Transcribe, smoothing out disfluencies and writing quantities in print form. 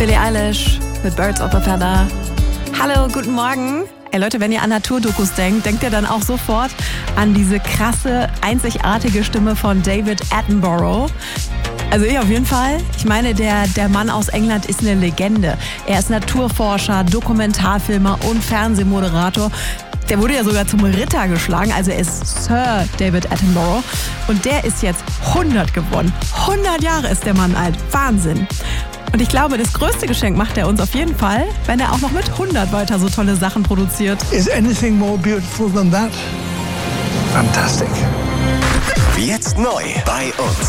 Billie Eilish mit Birds of a Feather. Hallo, guten Morgen. Ey Leute, wenn ihr an Naturdokus denkt ihr dann auch sofort an diese krasse, einzigartige Stimme von David Attenborough. Also ich auf jeden Fall. Ich meine, der Mann aus England ist eine Legende. Er ist Naturforscher, Dokumentarfilmer und Fernsehmoderator. Der wurde ja sogar zum Ritter geschlagen, also er ist Sir David Attenborough. Und der ist jetzt 100 geworden. 100 Jahre ist der Mann alt. Wahnsinn. Und ich glaube, das größte Geschenk macht er uns auf jeden Fall, wenn er auch noch mit 100 weiter so tolle Sachen produziert. Is anything more beautiful than that? Fantastic. Jetzt neu bei uns.